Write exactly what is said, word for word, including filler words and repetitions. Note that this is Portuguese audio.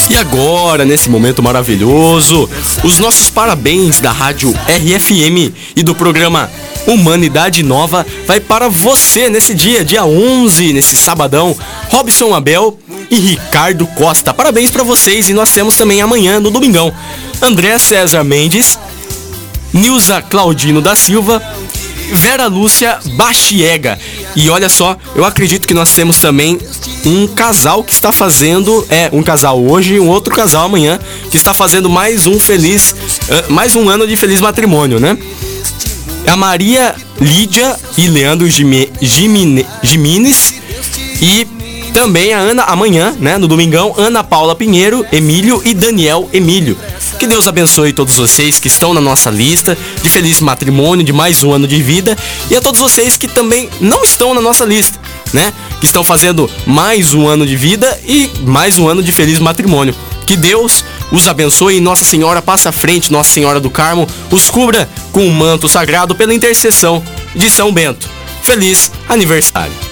E agora, nesse momento maravilhoso, os nossos parabéns da Rádio R F M e do programa Humanidade Nova vai para você nesse dia, dia onze, nesse sabadão, Robson Abel e Ricardo Costa. Parabéns para vocês, e nós temos também amanhã, no domingão, André César Mendes, Nilza Claudino da Silva, Vera Lúcia Bachiega. E olha só, eu acredito que nós temos também um casal que está fazendo, é, um casal hoje e um outro casal amanhã, que está fazendo mais um feliz, uh, mais um ano de feliz matrimônio, né? A Maria Lídia e Leandro Gime, Gimine, Gimines, e também a Ana, amanhã, né, no domingão, Ana Paula Pinheiro, Emílio e Daniel Emílio. Que Deus abençoe todos vocês que estão na nossa lista de feliz matrimônio, de mais um ano de vida, e a todos vocês que também não estão na nossa lista, né, que estão fazendo mais um ano de vida e mais um ano de feliz matrimônio. Que Deus os abençoe e Nossa Senhora passe à frente, Nossa Senhora do Carmo os cubra com um manto sagrado pela intercessão de São Bento. Feliz aniversário!